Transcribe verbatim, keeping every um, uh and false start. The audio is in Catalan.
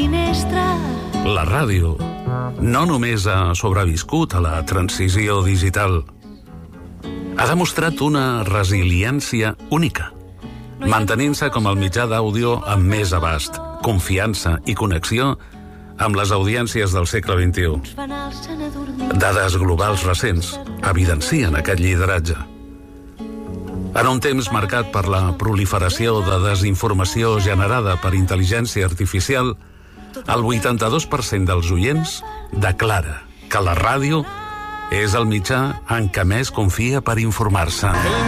finestra. La ràdio no només ha sobreviscut a la transició digital, ha demostrat una resiliència única, mantenint-se com el mitjà d'àudio amb més abast, confiança i connexió amb les audiències del segle vint-i-u. Dades globals recents evidencien aquest lideratge. En un temps marcat per la proliferació de desinformació generada per intel·ligència artificial, el vuitanta-dos per cent dels oients declara que la ràdio és el mitjà en què més confia per informar-se.